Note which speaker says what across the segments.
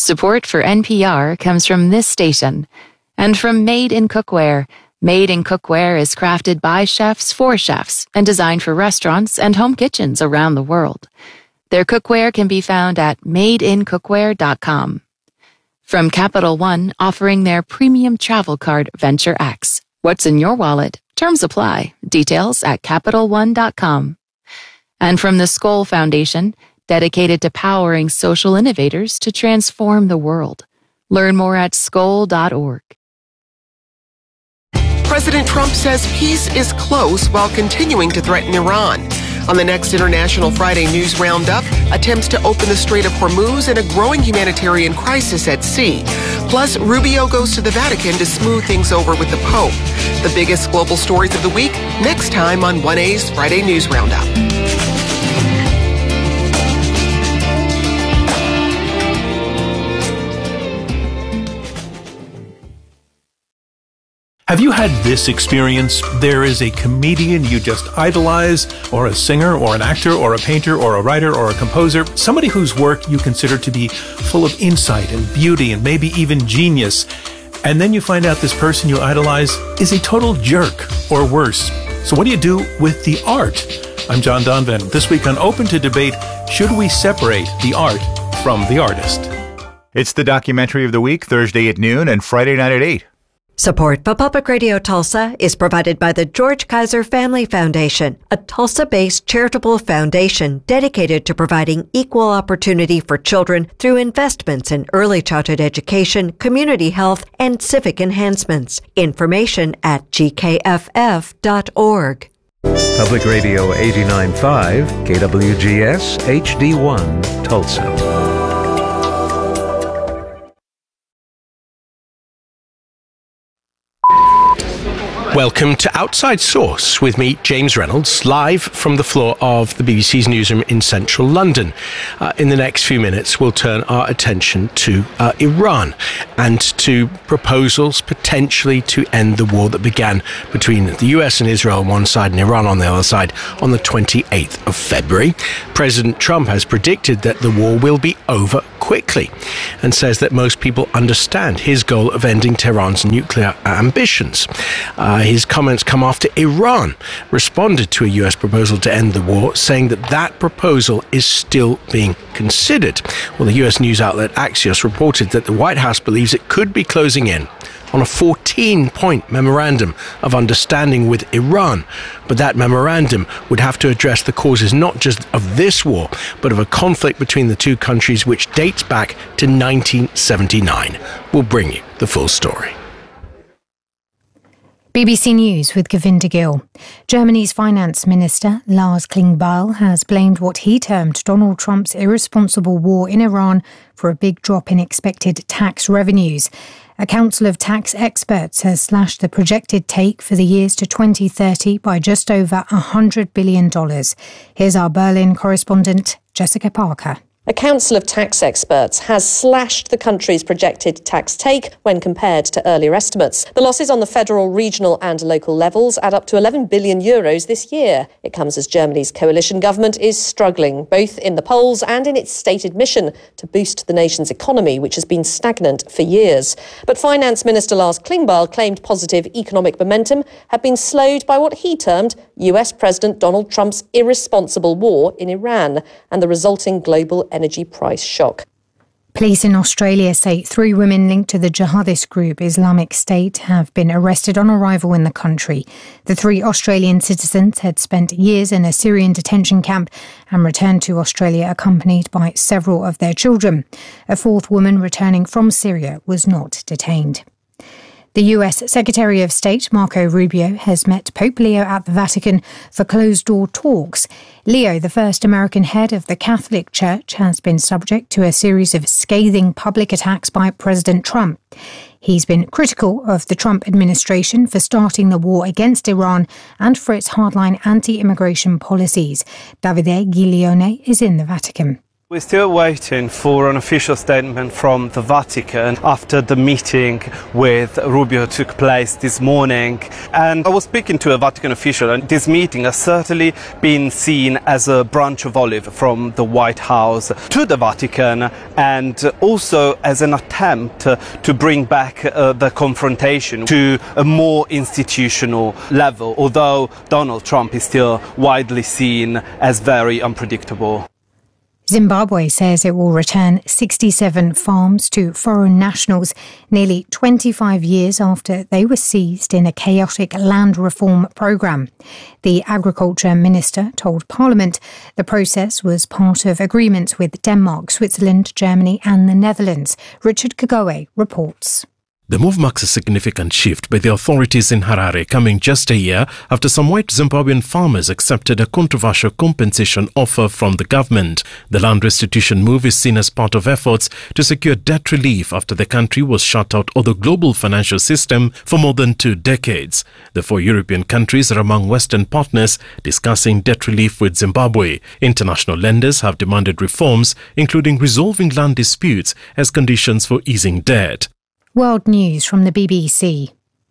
Speaker 1: Support for NPR comes from this station and from Made in Cookware. Made in Cookware is crafted by chefs for chefs and designed for restaurants and home kitchens around the world. Their cookware can be found at madeincookware.com. From Capital One, offering their premium travel card Venture X. What's in your wallet? Terms apply. Details at CapitalOne.com. And from the Skoll Foundation, dedicated to powering social innovators to transform the world. Learn more at skoll.org.
Speaker 2: President Trump says peace is close while continuing to threaten Iran. On the next International Friday News Roundup, attempts to open the Strait of Hormuz and a growing humanitarian crisis at sea. Plus, Rubio goes to the Vatican to smooth things over with the Pope. The biggest global stories of the week, next time on 1A's Friday News Roundup.
Speaker 3: Have you had this experience? There is a comedian you just idolize, or a singer, or an actor, or a painter, or a writer, or a composer, somebody whose work you consider to be full of insight and beauty and maybe even genius. And then you find out this person you idolize is a total jerk, or worse. So what do you do with the art? I'm John Donvan. This week on Open to Debate, should we separate the art from the artist?
Speaker 4: It's the documentary of the week, Thursday at noon and Friday night at 8.
Speaker 5: Support for Public Radio Tulsa is provided by the George Kaiser Family Foundation, a Tulsa-based charitable foundation dedicated to providing equal opportunity for children through investments in early childhood education, community health, and civic enhancements. Information at gkff.org.
Speaker 6: Public Radio 89.5, KWGS HD1, Tulsa.
Speaker 7: Welcome to Outside Source with me, James Reynolds, live from the floor of the BBC's newsroom in central London. In the next few minutes, we'll turn our attention to Iran and to proposals potentially to end the war that began between the US and Israel on one side and Iran on the other side on the 28th of February. President Trump has predicted that the war will be over quickly and says that most people understand his goal of ending Tehran's nuclear ambitions. His comments come after Iran responded to a US proposal to end the war, saying that that proposal is still being considered. Well, the US news outlet Axios reported that the White House believes it could be closing in on a 14-point memorandum of understanding with Iran. But that memorandum would have to address the causes not just of this war, but of a conflict between the two countries which dates back to 1979. We'll bring you the full story.
Speaker 8: BBC News with Govinda Gill. Germany's finance minister, Lars Klingbeil, has blamed what he termed Donald Trump's irresponsible war in Iran for a big drop in expected tax revenues. A council of tax experts has slashed the projected take for the years to 2030 by just over $100 billion. Here's our Berlin correspondent, Jessica Parker.
Speaker 9: A council of tax experts has slashed the country's projected tax take when compared to earlier estimates. The losses on the federal, regional and local levels add up to €11 billion this year. It comes as Germany's coalition government is struggling, both in the polls and in its stated mission to boost the nation's economy, which has been stagnant for years. But Finance Minister Lars Klingbeil claimed positive economic momentum had been slowed by what he termed US President Donald Trump's irresponsible war in Iran and the resulting global energy price shock.
Speaker 8: Police in Australia say 3 women linked to the jihadist group Islamic State have been arrested on arrival in the country. The 3 Australian citizens had spent years in a Syrian detention camp and returned to Australia accompanied by several of their children. A 4th woman returning from Syria was not detained. The US Secretary of State, Marco Rubio, has met Pope Leo at the Vatican for closed-door talks. Leo, the first American head of the Catholic Church, has been subject to a series of scathing public attacks by President Trump. He's been critical of the Trump administration for starting the war against Iran and for its hardline anti-immigration policies. Davide Giglione is in the Vatican.
Speaker 10: We're still waiting for an official statement from the Vatican after the meeting with Rubio took place this morning. And I was speaking to a Vatican official, and this meeting has certainly been seen as a branch of olive from the White House to the Vatican, and also as an attempt to bring back the confrontation to a more institutional level, although Donald Trump is still widely seen as very unpredictable.
Speaker 8: Zimbabwe says it will return 67 farms to foreign nationals nearly 25 years after they were seized in a chaotic land reform programme. The Agriculture Minister told Parliament the process was part of agreements with Denmark, Switzerland, Germany and the Netherlands. Richard Kagoe reports.
Speaker 11: The move marks a significant shift by the authorities in Harare, coming just a year after some white Zimbabwean farmers accepted a controversial compensation offer from the government. The land restitution move is seen as part of efforts to secure debt relief after the country was shut out of the global financial system for more than 2 decades. The 4 European countries are among Western partners discussing debt relief with Zimbabwe. International lenders have demanded reforms, including resolving land disputes as conditions for easing debt.
Speaker 8: World News from the BBC.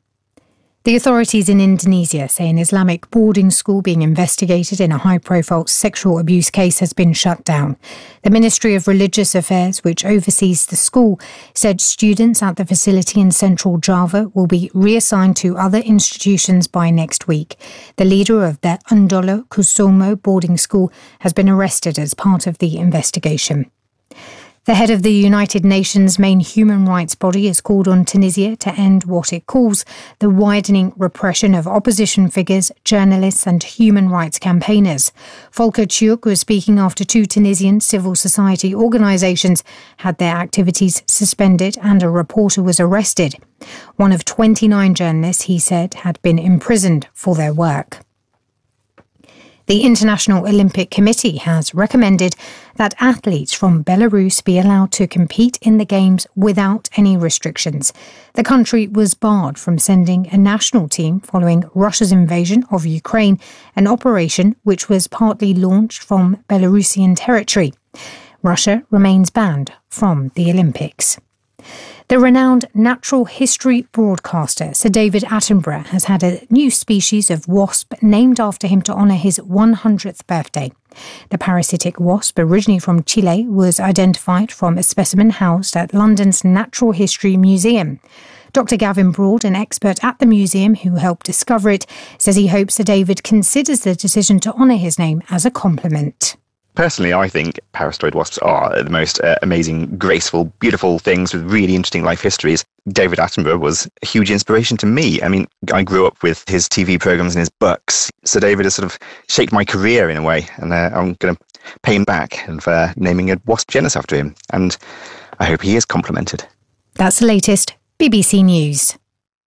Speaker 8: The authorities in Indonesia say an Islamic boarding school being investigated in a high-profile sexual abuse case has been shut down. The Ministry of Religious Affairs, which oversees the school, said students at the facility in central Java will be reassigned to other institutions by next week. The leader of the Undolo Kusumo boarding school has been arrested as part of the investigation. The head of the United Nations main human rights body has called on Tunisia to end what it calls the widening repression of opposition figures, journalists and human rights campaigners. Volker Turk was speaking after 2 Tunisian civil society organisations had their activities suspended and a reporter was arrested. One of 29 journalists, he said, had been imprisoned for their work. The International Olympic Committee has recommended that athletes from Belarus be allowed to compete in the Games without any restrictions. The country was barred from sending a national team following Russia's invasion of Ukraine, an operation which was partly launched from Belarusian territory. Russia remains banned from the Olympics. The renowned natural history broadcaster Sir David Attenborough has had a new species of wasp named after him to honour his 100th birthday. The parasitic wasp, originally from Chile, was identified from a specimen housed at London's Natural History Museum. Dr. Gavin Broad, an expert at the museum who helped discover it, says he hopes Sir David considers the decision to honour his name as a compliment.
Speaker 12: Personally, I think parasitoid wasps are the most amazing, graceful, beautiful things with really interesting life histories. David Attenborough was a huge inspiration to me. I mean, I grew up with his TV programmes and his books. So David has sort of shaped my career in a way, and I'm going to pay him back for naming a wasp genus after him. And I hope he is complimented.
Speaker 8: That's the latest BBC News.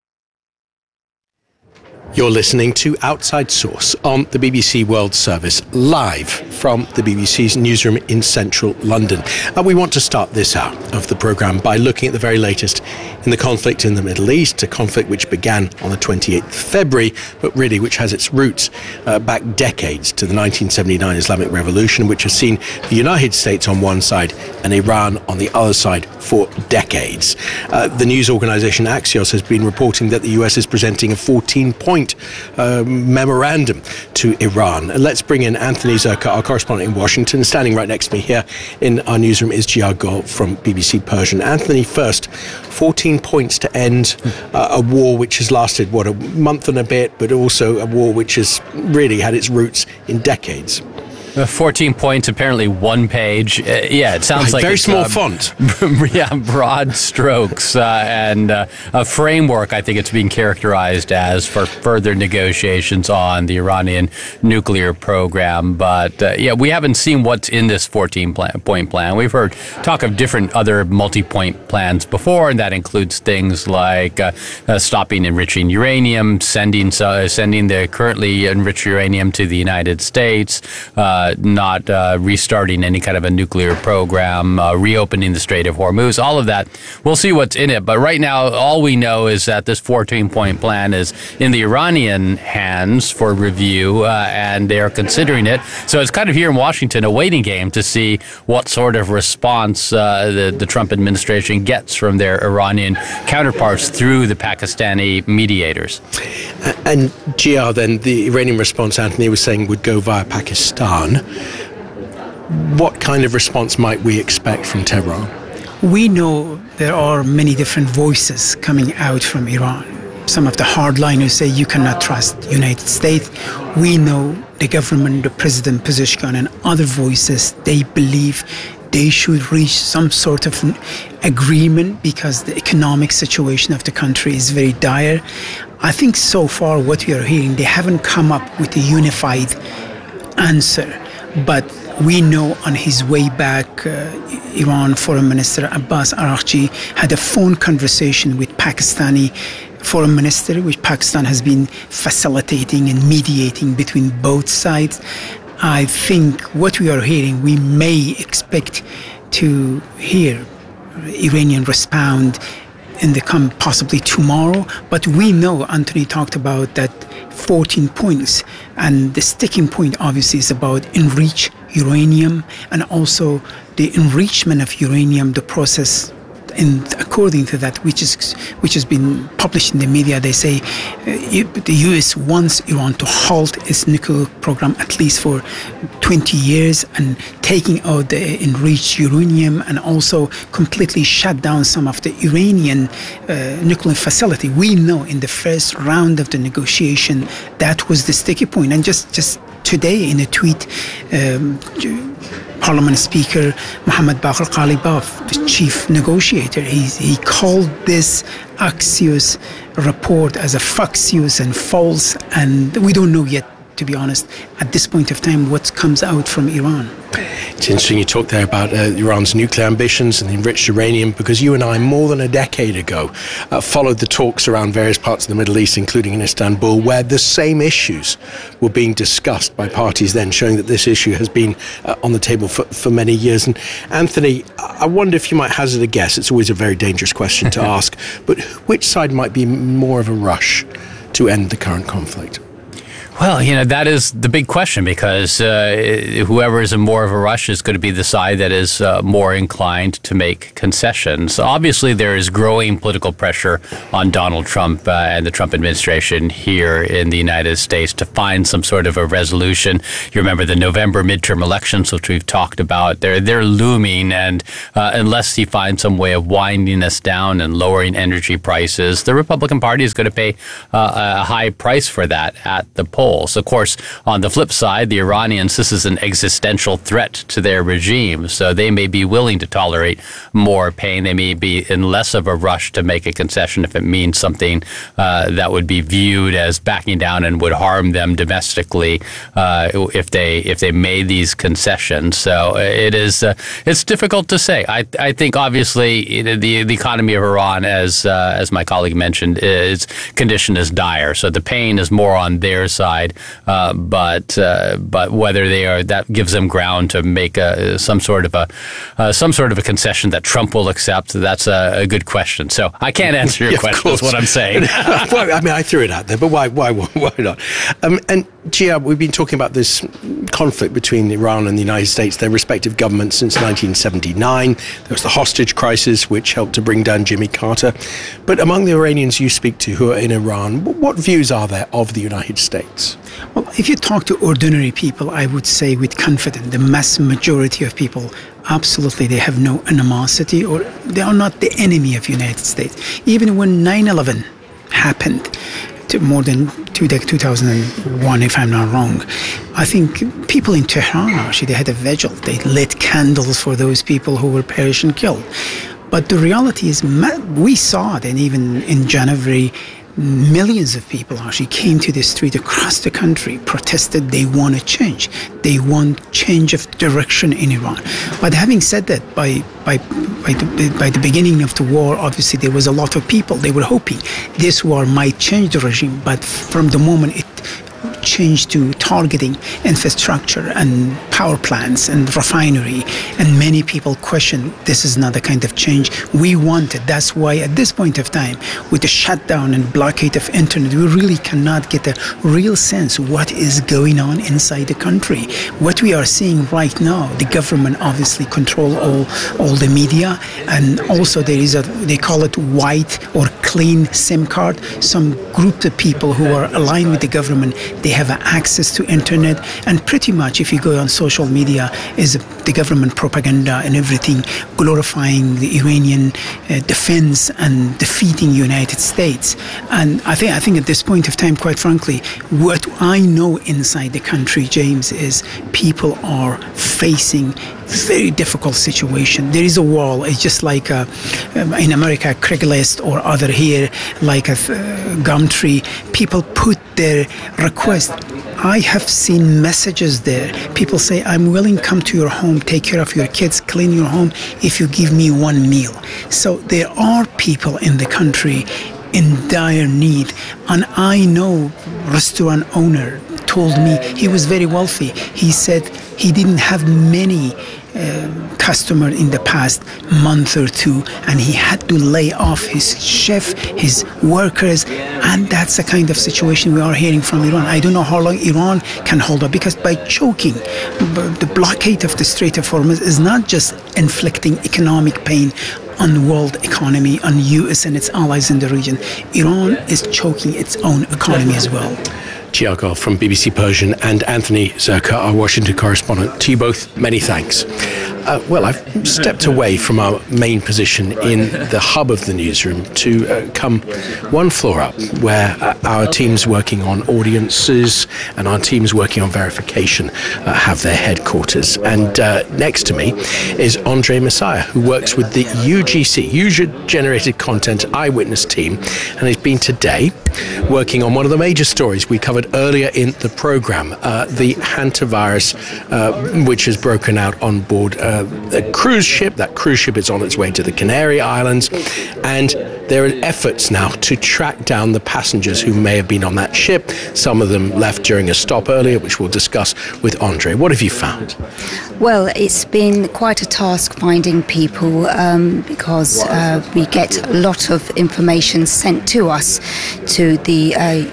Speaker 7: You're listening to Outside Source on the BBC World Service, live from the BBC's newsroom in central London. And we want to start this hour of the programme by looking at the very latest in the conflict in the Middle East, a conflict which began on the 28th of February, but really which has its roots back decades to the 1979 Islamic Revolution, which has seen the United States on one side and Iran on the other side for decades. The news organisation Axios has been reporting that the US is presenting a 14-point memorandum to Iran. Let's bring in Anthony Zerka, our correspondent in Washington. Standing right next to me here in our newsroom is Jiago from BBC Persian. Anthony, first, 14 points to end a war which has lasted, a month and a bit, but also a war which has really had its roots in decades.
Speaker 13: 14 points, apparently 1 page. It sounds like
Speaker 7: very small font.
Speaker 13: Broad strokes and a framework. I think it's being characterized as for further negotiations on the Iranian nuclear program. But we haven't seen what's in this 14-point plan. We've heard talk of different other multi-point plans before, and that includes things like stopping enriching uranium, sending the currently enriched uranium to the United States. not restarting any kind of a nuclear program, reopening the Strait of Hormuz, all of that. We'll see what's in it. But right now, all we know is that this 14-point plan is in the Iranian hands for review, and they are considering it. So it's kind of here in Washington a waiting game to see what sort of response the Trump administration gets from their Iranian counterparts through the Pakistani mediators.
Speaker 7: And GR, then, the Iranian response, Anthony was saying, would go via Pakistan. What kind of response might we expect from Tehran?
Speaker 14: We know there are many different voices coming out from Iran. Some of the hardliners say you cannot trust the United States. We know the government, the President Pezeshkian, and other voices, they believe they should reach some sort of agreement because the economic situation of the country is very dire. I think so far what we are hearing, they haven't come up with a unified answer. But we know on his way back, Iran Foreign Minister Abbas Araghchi had a phone conversation with Pakistani Foreign Minister, which Pakistan has been facilitating and mediating between both sides. I think what we are hearing, we may expect to hear Iranian respond in the possibly tomorrow, but we know Anthony talked about that 14 points, and the sticking point obviously is about enrich uranium and also the enrichment of uranium, the process. And according to that, which has been published in the media, they say the U.S. wants Iran to halt its nuclear program at least for 20 years and taking out the enriched uranium and also completely shut down some of the Iranian nuclear facility. We know in the first round of the negotiation that was the sticky point. And just today in a tweet, Parliament Speaker Mohammad Baqir Ghalibaf, the chief negotiator, he called this Axios report as a faxious and false, and we don't know yet, to be honest, at this point of time, what comes out from Iran.
Speaker 7: It's interesting you talked there about Iran's nuclear ambitions and the enriched uranium, because you and I, more than a decade ago, followed the talks around various parts of the Middle East, including in Istanbul, where the same issues were being discussed by parties then, showing that this issue has been on the table for many years. And Anthony, I wonder if you might hazard a guess. It's always a very dangerous question to ask, but which side might be more of a rush to end the current conflict?
Speaker 13: Well, that is the big question, because whoever is in more of a rush is going to be the side that is more inclined to make concessions. Obviously, there is growing political pressure on Donald Trump and the Trump administration here in the United States to find some sort of a resolution. You remember the November midterm elections, which we've talked about. They're looming, and unless he finds some way of winding us down and lowering energy prices, the Republican Party is going to pay a high price for that at the polls. Of course, on the flip side, the Iranians, this is an existential threat to their regime, so they may be willing to tolerate more pain. They may be in less of a rush to make a concession if it means something that would be viewed as backing down and would harm them domestically if they made these concessions. So it's difficult to say. I think obviously the economy of Iran, as my colleague mentioned, its condition is dire. So the pain is more on their side. But whether they are, that gives them ground to make some sort of a concession that Trump will accept. That's a good question. So I can't answer your question. Is what I'm saying.
Speaker 7: Well, I mean, I threw it out there, but why not? And Gia, we've been talking about this conflict between Iran and the United States, their respective governments, since 1979. There was the hostage crisis, which helped to bring down Jimmy Carter. But among the Iranians you speak to who are in Iran, what views are there of the United States?
Speaker 14: Well, if you talk to ordinary people, I would say with confidence, the mass majority of people, absolutely, they have no animosity, or they are not the enemy of the United States. Even when 9/11 happened, more than 2001, if I'm not wrong, I think people in Tehran, actually, they had a vigil. They lit candles for those people who were perished and killed. But the reality is, we saw it, and even in January, millions of people actually came to the street across the country, protested. They want a change. They want change of direction in Iran. But having said that, by the beginning of the war, obviously there was a lot of people. They were hoping this war might change the regime. But from the moment it changed to targeting infrastructure and power plants and refinery. And many people question this is not the kind of change we wanted. That's why at this point of time, with the shutdown and blockade of internet, we really cannot get a real sense what is going on inside the country. What we are seeing right now, the government obviously control all the media, and also there is they call it white or clean SIM card. Some group of people who are aligned with the government, they have access to internet, and pretty much if you go on social media is the government propaganda and everything glorifying the Iranian defense and defeating United States. And I think at this point of time, quite frankly, what I know inside the country, James, is people are facing very difficult situation. There is a wall. It's just like in America, Craigslist, or other here, like a Gumtree. People put their request. I have seen messages there. People say, I'm willing to come to your home, take care of your kids, clean your home, if you give me one meal. So there are people in the country in dire need. And I know restaurant owner told me he was very wealthy. He said he didn't have many customer in the past month or two, and he had to lay off his chef, his workers, and that's the kind of situation we are hearing from Iran. I don't know how long Iran can hold up, because by choking, the blockade of the Strait of Hormuz is not just inflicting economic pain on the world economy, on U.S. and its allies in the region. Iran is choking its own economy as well.
Speaker 7: Giago from BBC Persian and Anthony Zerka, our Washington correspondent. To you both, many thanks. Well, I've stepped away from our main position in the hub of the newsroom to come one floor up, where our teams working on audiences and our teams working on verification have their headquarters. And next to me is Andre Messiah, who works with the UGC, User-Generated Content Eyewitness team, and has been today working on one of the major stories we covered earlier in the program, the hantavirus, which has broken out on board a cruise ship. That cruise ship is on its way to the Canary Islands, and there are efforts now to track down the passengers who may have been on that ship. Some of them left during a stop earlier, which we'll discuss with Andre. What have you found?
Speaker 15: Well, it's been quite a task finding people because we get a lot of information sent to us to the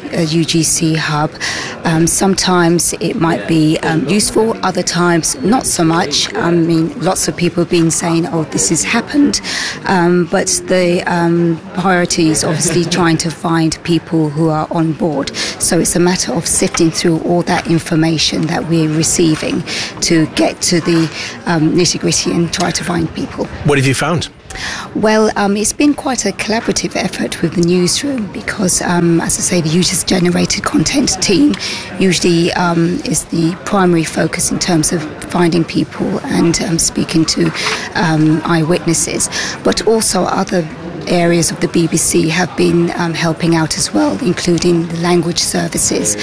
Speaker 15: UGC hub. Sometimes it might be useful, other times not so much. I mean, lots of people have been saying, oh, this has happened, but the priority is obviously trying to find people who are on board. So it's a matter of sifting through all that information that we're receiving to get to the nitty-gritty and try to find people.
Speaker 7: What have you found?
Speaker 15: Well, it's been quite a collaborative effort with the newsroom because, as I say, the user-generated content team usually is the primary focus in terms of finding people and speaking to eyewitnesses. But also other areas of the BBC have been helping out as well, including the language services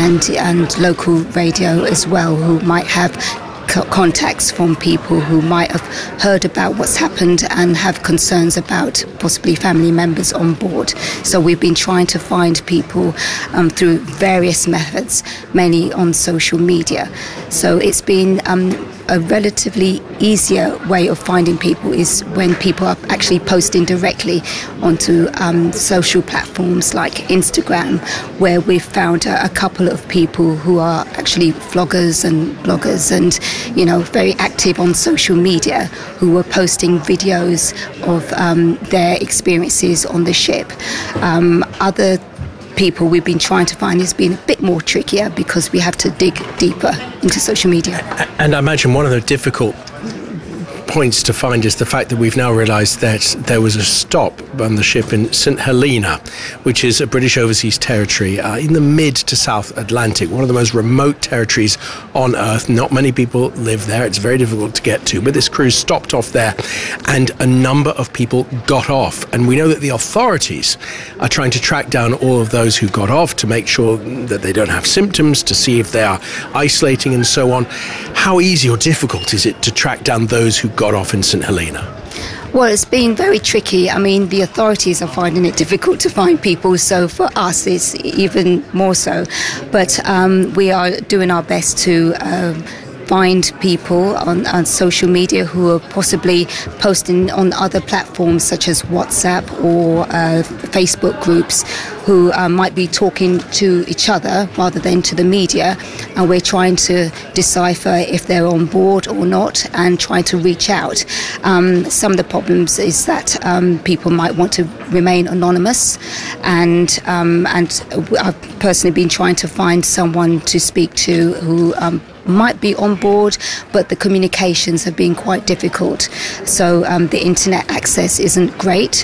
Speaker 15: and local radio as well, who might have contacts from people who might have heard about what's happened and have concerns about possibly family members on board. So we've been trying to find people through various methods, mainly on social media. So it's been a relatively easier way of finding people is when people are actually posting directly onto social platforms like Instagram, where we've found a couple of people who are actually vloggers and bloggers and, you know, very active on social media, who were posting videos of their experiences on the ship. Other people we've been trying to find has been a bit more trickier because we have to dig deeper into social media.
Speaker 7: And I imagine one of the difficult points to find is the fact that we've now realised that there was a stop on the ship in St Helena, which is a British overseas territory in the mid to South Atlantic, one of the most remote territories on Earth. Not many people live there. It's very difficult to get to. But this cruise stopped off there and a number of people got off. And we know that the authorities are trying to track down all of those who got off to make sure that they don't have symptoms, to see if they are isolating and so on. How easy or difficult is it to track down those who got off in St Helena?
Speaker 15: Well, it's been very tricky. I mean, the authorities are finding it difficult to find people, so for us it's even more so. But we are doing our best to find people on social media who are possibly posting on other platforms such as WhatsApp or Facebook groups who might be talking to each other rather than to the media, and we're trying to decipher if they're on board or not and trying to reach out. Some of the problems is that people might want to remain anonymous, and I've personally been trying to find someone to speak to who might be on board, but the communications have been quite difficult. So the internet access isn't great.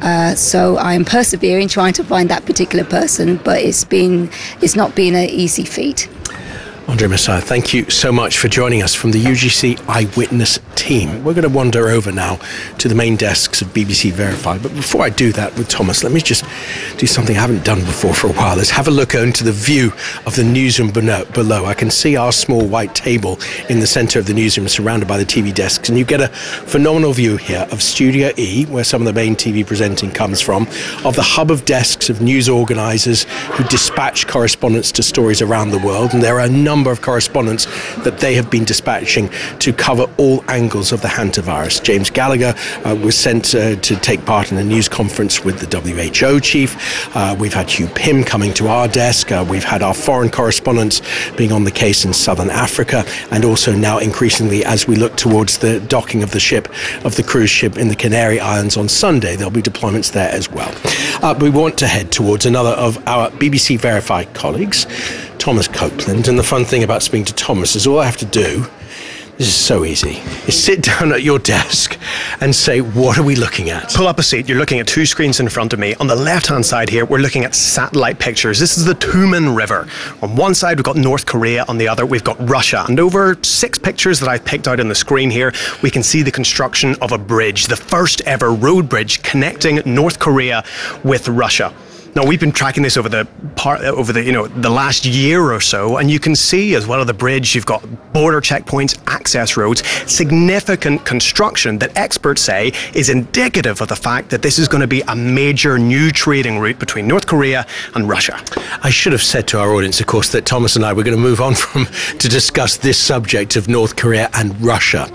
Speaker 15: So I am persevering trying to find that particular person, but it's not been an easy feat.
Speaker 7: Andre Messiah, thank you so much for joining us from the UGC Eyewitness team. We're going to wander over now to the main desks of BBC Verify. But before I do that with Thomas, let me just do something I haven't done before for a while. Let's have a look into the view of the newsroom below. I can see our small white table in the centre of the newsroom surrounded by the TV desks. And you get a phenomenal view here of Studio E, where some of the main TV presenting comes from, of the hub of desks of news organisers who dispatch correspondence to stories around the world. And there are a number of correspondents that they have been dispatching to cover all angles of the hantavirus. James Gallagher was sent to take part in a news conference with the WHO chief. We've had Hugh Pym coming to our desk. We've had our foreign correspondents being on the case in southern Africa, and also now increasingly as we look towards the docking of the cruise ship in the Canary Islands on Sunday, there'll be deployments there as well. We want to head towards another of our BBC Verify colleagues, Thomas Copeland, and the fun thing about speaking to Thomas is all I have to do, this is so easy, is sit down at your desk and say, what are we looking at?
Speaker 16: Pull up a seat. You're looking at two screens in front of me. On the left-hand side here, we're looking at satellite pictures. This is the Tumen River. On one side, we've got North Korea. On the other, we've got Russia. And over 6 pictures that I've picked out on the screen here, we can see the construction of a bridge, the first ever road bridge connecting North Korea with Russia. Now, we've been tracking this over the last year or so, and you can see as well as the bridge, you've got border checkpoints, access roads, significant construction that experts say is indicative of the fact that this is going to be a major new trading route between North Korea and Russia.
Speaker 7: I should have said to our audience, of course, that Thomas and I were going to move on to discuss this subject of North Korea and Russia.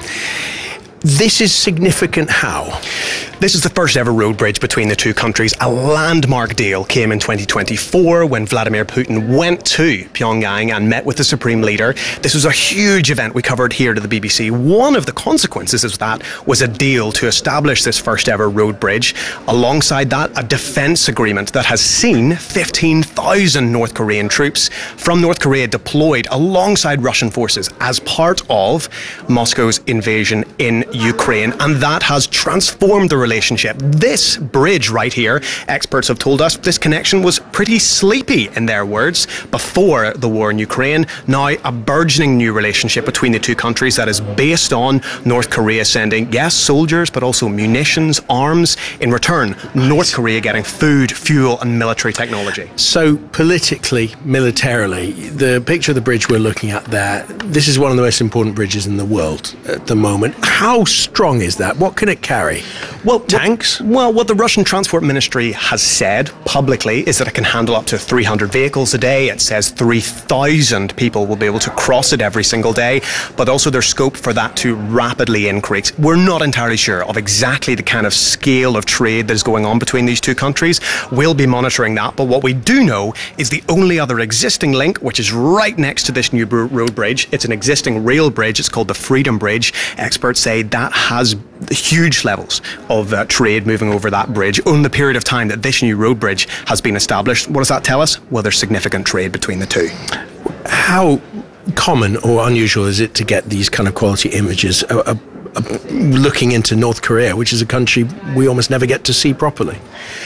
Speaker 7: This is significant how?
Speaker 16: This is the first ever road bridge between the two countries. A landmark deal came in 2024 when Vladimir Putin went to Pyongyang and met with the supreme leader. This was a huge event we covered here to the BBC. One of the consequences of that was a deal to establish this first ever road bridge. Alongside that, a defence agreement that has seen 15,000 North Korean troops from North Korea deployed alongside Russian forces as part of Moscow's invasion in Ukraine, and that has transformed the relationship. This bridge right here, experts have told us, this connection was pretty sleepy, in their words, before the war in Ukraine. Now, a burgeoning new relationship between the two countries that is based on North Korea sending, yes, soldiers, but also munitions, arms. In return, North Korea getting food, fuel, and military technology.
Speaker 7: So, politically, militarily, the picture of the bridge we're looking at there, this is one of the most important bridges in the world at the moment. How strong is that? What can it carry?
Speaker 16: Well,
Speaker 7: tanks?
Speaker 16: What the Russian Transport Ministry has said publicly is that it can handle up to 300 vehicles a day. It says 3,000 people will be able to cross it every single day, but also there's scope for that to rapidly increase. We're not entirely sure of exactly the kind of scale of trade that is going on between these two countries. We'll be monitoring that, but what we do know is the only other existing link, which is right next to this new road bridge, it's an existing rail bridge, it's called the Freedom Bridge. Experts say that has huge levels of trade moving over that bridge in the period of time that this new road bridge has been established. What does that tell us? Well, there's significant trade between the two.
Speaker 7: How common or unusual is it to get these kind of quality images looking into North Korea, which is a country we almost never get to see properly?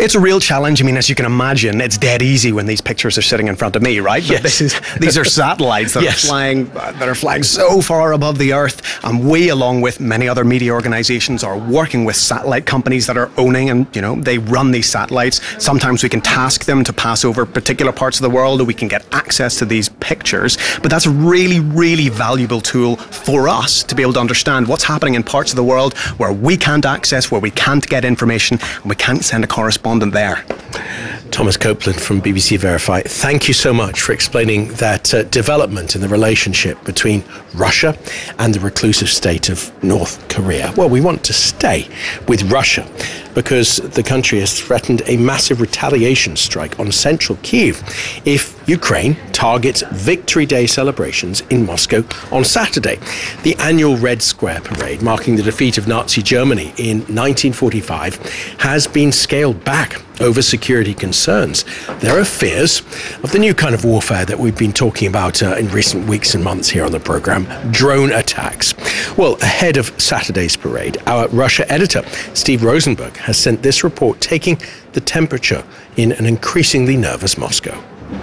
Speaker 16: It's a real challenge. I mean, as you can imagine, it's dead easy when these pictures are sitting in front of me, right? But these are satellites that are flying so far above the Earth, and we, along with many other media organisations, are working with satellite companies that are owning and they run these satellites. Sometimes we can task them to pass over particular parts of the world, or we can get access to these pictures. But that's a really, really valuable tool for us to be able to understand what's happening in parts of the world where we can't access, where we can't get information, and we can't send a correspondent there.
Speaker 7: Thomas Copeland from BBC Verify, thank you so much for explaining that development in the relationship between Russia and the reclusive state of North Korea. Well, we want to stay with Russia because the country has threatened a massive retaliation strike on central Kyiv if Ukraine targets Victory Day celebrations in Moscow on Saturday. The annual Red Square parade, marking the defeat of Nazi Germany in 1945, has been scaled back over security concerns. There are fears of the new kind of warfare that we've been talking about in recent weeks and months here on the programme, drone attacks. Well, ahead of Saturday's parade, our Russia editor, Steve Rosenberg, has sent this report taking the temperature in an increasingly nervous Moscow.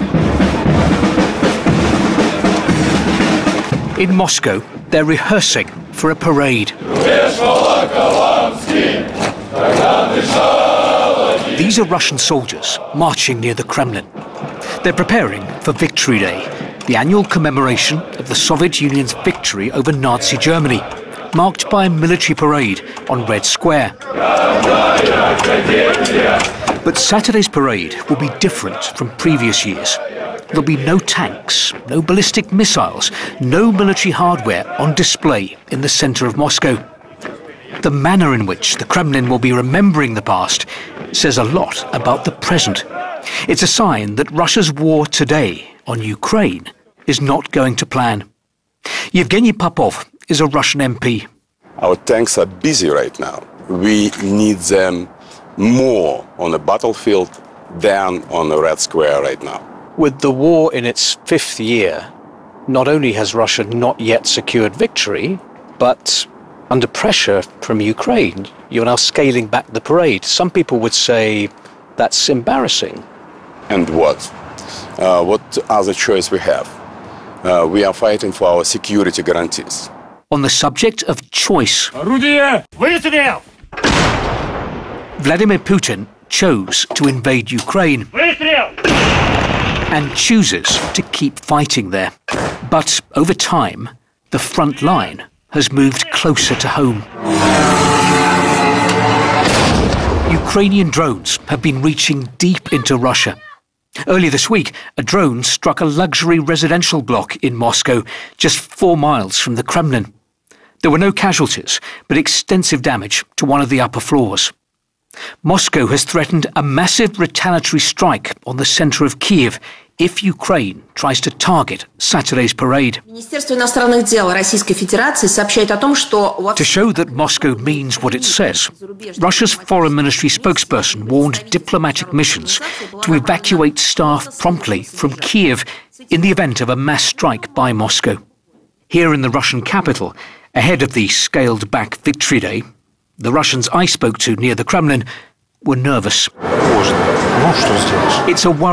Speaker 17: In Moscow, they're rehearsing for a parade. These are Russian soldiers marching near the Kremlin. They're preparing for Victory Day, the annual commemoration of the Soviet Union's victory over Nazi Germany, marked by a military parade on Red Square. But Saturday's parade will be different from previous years. There'll be no tanks, no ballistic missiles, no military hardware on display in the centre of Moscow. The manner in which the Kremlin will be remembering the past says a lot about the present. It's a sign that Russia's war today on Ukraine is not going to plan. Yevgeny Popov is a Russian MP.
Speaker 18: Our tanks are busy right now. We need them more on the battlefield than on the Red Square right now.
Speaker 17: With the war in its 5th year, not only has Russia not yet secured victory, but under pressure from Ukraine, you're now scaling back the parade. Some people would say that's embarrassing.
Speaker 18: And what? What other choice we have? We are fighting for our security guarantees.
Speaker 17: On the subject of choice, Vladimir Putin chose to invade Ukraine and chooses to keep fighting there. But over time, the front line has moved closer to home. Ukrainian drones have been reaching deep into Russia. Earlier this week, a drone struck a luxury residential block in Moscow, just 4 miles from the Kremlin. There were no casualties, but extensive damage to one of the upper floors. Moscow has threatened a massive retaliatory strike on the centre of Kyiv if Ukraine tries to target Saturday's parade. To show that Moscow means what it says, Russia's foreign ministry spokesperson warned diplomatic missions to evacuate staff promptly from Kyiv in the event of a mass strike by Moscow. Here in the Russian capital, ahead of the scaled-back Victory Day, the Russians I spoke to near the Kremlin were nervous. It's a worry